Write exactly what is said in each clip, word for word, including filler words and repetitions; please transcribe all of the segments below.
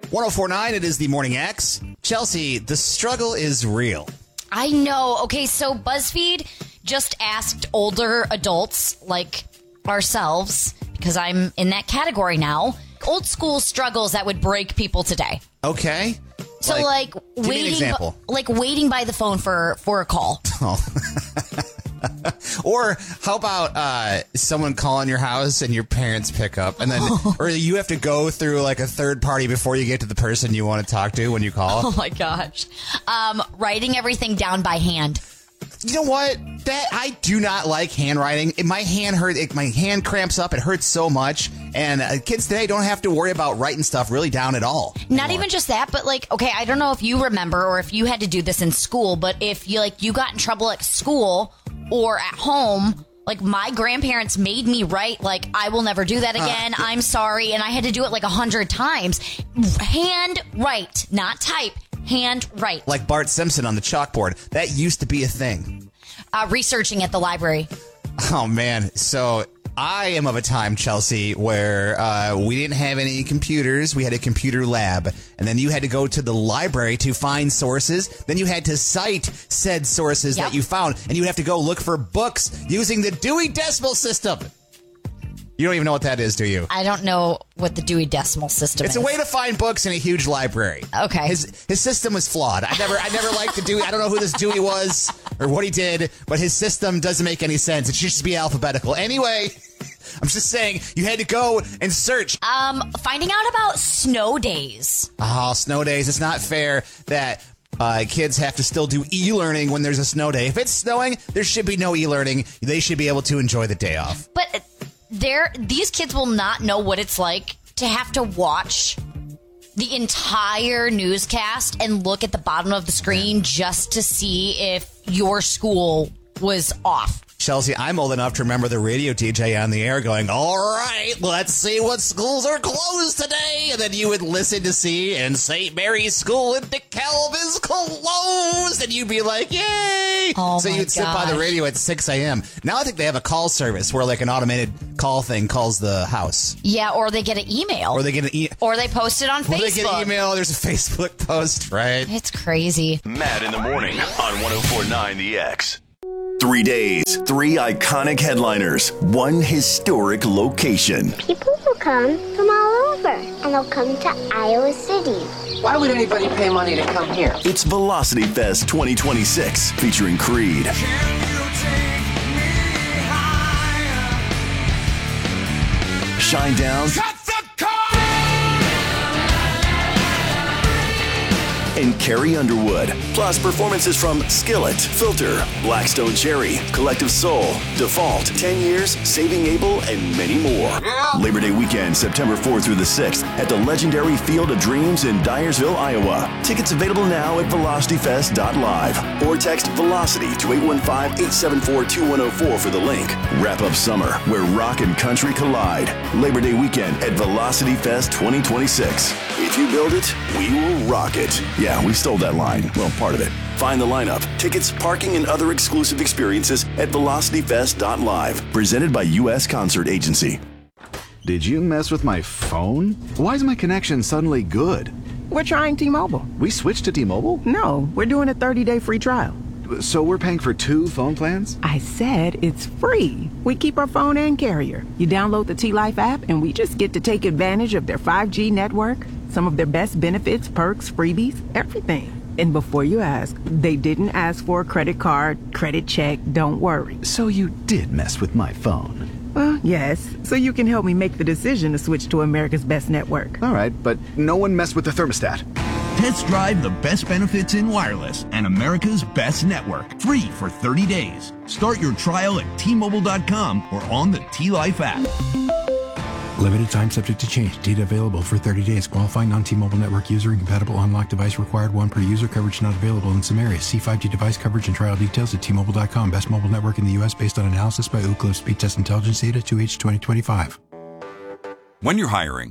one oh four point nine, it is the Morning X. Chelsea, the struggle is real. I know. Okay, so BuzzFeed just asked older adults like ourselves, because I'm in that category now, old school struggles that would break people today. Okay. So like, like give me an waiting, example. like waiting by the phone for, for a call. Oh. Or how about uh, someone calling your house and your parents pick up, and then, or you have to go through like a third party before you get to the person you want to talk to when you call. Oh my gosh. Um, writing everything down by hand. You know what? That I do not like handwriting. It, my hand hurt. It, my hand cramps up. It hurts so much. And uh, kids today don't have to worry about writing stuff really down at all. Not anymore. even just that, but like, okay, I don't know if you remember or if you had to do this in school, but if you like you got in trouble at school or at home, like my grandparents made me write like, I will never do that again. Uh, I'm sorry. And I had to do it like a hundred times. Hand write, not type. Hand write. Like Bart Simpson on the chalkboard. That used to be a thing. Uh, researching at the library. Oh, man. So I am of a time, Chelsea, where uh, we didn't have any computers. We had a computer lab. And then you had to go to the library to find sources. Then you had to cite said sources Yep. that you found. And you would have to go look for books using the Dewey Decimal System. You don't even know what that is, do you? I don't know what the Dewey Decimal System It's is. a way to find books in a huge library. Okay. His his system was flawed. I never I never liked the Dewey. I don't know who this Dewey was or what he did, but his system doesn't make any sense. It should just be alphabetical. Anyway, I'm just saying you had to go and search. Um, finding out about snow days. Oh, snow days. It's not fair that uh, kids have to still do e-learning when there's a snow day. If it's snowing, there should be no e-learning. They should be able to enjoy the day off. But They're, these kids will not know what it's like to have to watch the entire newscast and look at the bottom of the screen just to see if your school was off. Chelsea, I'm old enough to remember the radio D J on the air going, all right, let's see what schools are closed today. And then you would listen to see, and Saint Mary's School in DeKalb is closed. And you'd be like, yay. Oh so my you'd sit by the gosh. radio at six a.m. Now I think they have a call service where like an automated call thing calls the house. Yeah, or they get an email. Or they get an e- Or they post it on Or Facebook. they get an email. There's a Facebook post, right? It's crazy. Matt in the morning on one oh four point nine The X. Three days, three iconic headliners, one historic location. People will come from all over, and they'll come to Iowa City. Why would anybody pay money to come here? It's Velocity Fest twenty twenty-six, featuring Creed, Shinedown, and Carrie Underwood. Plus performances from Skillet, Filter, Blackstone Cherry, Collective Soul, Default, ten years, Saving Abel, and many more. Yeah. Labor Day weekend, September fourth through the sixth at the legendary Field of Dreams in Dyersville, Iowa. Tickets available now at velocity fest dot live or text Velocity to eight one five, eight seven four, two one zero four for the link. Wrap up summer where rock and country collide. Labor Day weekend at Velocity Fest twenty twenty-six. If you build it, we will rock it. Yeah, we stole that line. Well, part of it. Find the lineup, tickets, parking, and other exclusive experiences at velocity fest dot live. Presented by U S Concert Agency. Did you mess with my phone? Why is my connection suddenly good? We're trying T-Mobile. We switched to T-Mobile? No, we're doing a thirty-day free trial. So we're paying for two phone plans? I said it's free. We keep our phone and carrier. You download the T-Life app and we just get to take advantage of their five G network, some of their best benefits, perks, freebies, everything. And before you ask, they didn't ask for a credit card, credit check, don't worry. So you did mess with my phone? Well, yes, so you can help me make the decision to switch to America's best network. All right, but no one messed with the thermostat. Test drive the best benefits in wireless and America's best network. Free for thirty days. Start your trial at T Mobile dot com or on the T-Life app. Limited time subject to change. Data available for thirty days. Qualifying non-T-Mobile network user. Incompatible unlocked device required. One per user. Coverage not available in some areas. See five G device coverage and trial details at T Mobile dot com. Best mobile network in the U S based on analysis by Ookla Speed Test Intelligence Data two H twenty twenty-five. When you're hiring,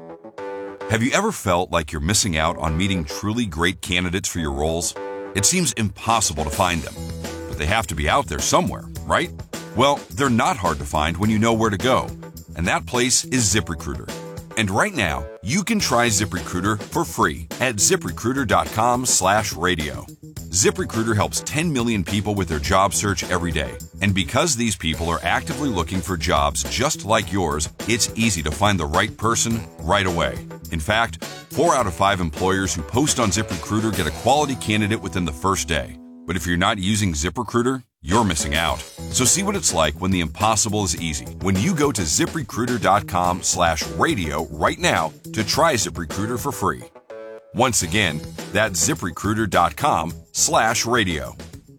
have you ever felt like you're missing out on meeting truly great candidates for your roles? It seems impossible to find them, but they have to be out there somewhere, right? Well, they're not hard to find when you know where to go, and that place is ZipRecruiter. And right now, you can try ZipRecruiter for free at ZipRecruiter.com slash radio. ZipRecruiter helps ten million people with their job search every day. And because these people are actively looking for jobs just like yours, it's easy to find the right person right away. In fact, four out of five employers who post on ZipRecruiter get a quality candidate within the first day. But if you're not using ZipRecruiter, you're missing out. So see what it's like when the impossible is easy. When you go to ZipRecruiter.com slash radio right now to try ZipRecruiter for free. Once again, that's ZipRecruiter.com slash radio.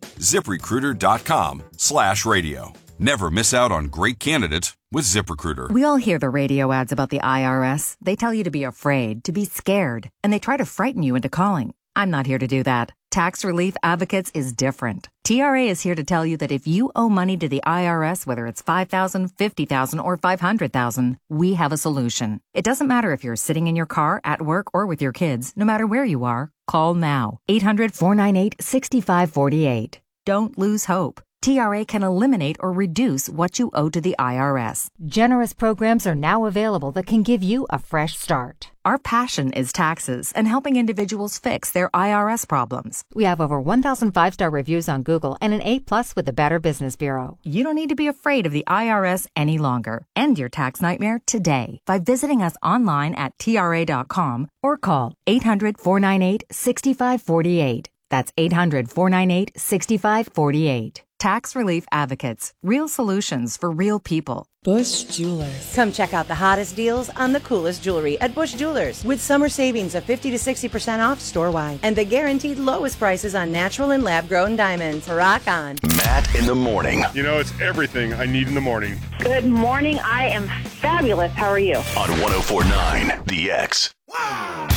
ZipRecruiter.com slash radio. Never miss out on great candidates with ZipRecruiter. We all hear the radio ads about the I R S. They tell you to be afraid, to be scared, and they try to frighten you into calling. I'm not here to do that. Tax Relief Advocates is different. T R A is here to tell you that if you owe money to the I R S, whether it's five thousand dollars, fifty thousand dollars, or five hundred thousand dollars, we have a solution. It doesn't matter if you're sitting in your car, at work, or with your kids. No matter where you are, call now. eight hundred, four nine eight, six five four eight. Don't lose hope. T R A can eliminate or reduce what you owe to the I R S. Generous programs are now available that can give you a fresh start. Our passion is taxes and helping individuals fix their I R S problems. We have over one thousand five-star reviews on Google and an A plus with the Better Business Bureau. You don't need to be afraid of the I R S any longer. End your tax nightmare today by visiting us online at T R A dot com or call eight hundred, four nine eight, six five four eight. That's eight hundred, four nine eight, six five four eight. Tax Relief Advocates. Real solutions for real people. Bush Jewelers. Come check out the hottest deals on the coolest jewelry at Bush Jewelers with summer savings of fifty to sixty percent off store-wide and the guaranteed lowest prices on natural and lab-grown diamonds. Rock on. Matt in the morning. You know, it's everything I need in the morning. Good morning. I am fabulous. How are you? On one oh four point nine The X.